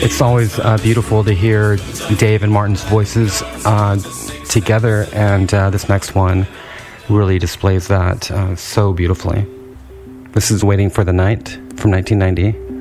It's always beautiful to hear Dave and Martin's voices together, and this next one really displays that so beautifully. This is Waiting for the Night from 1990.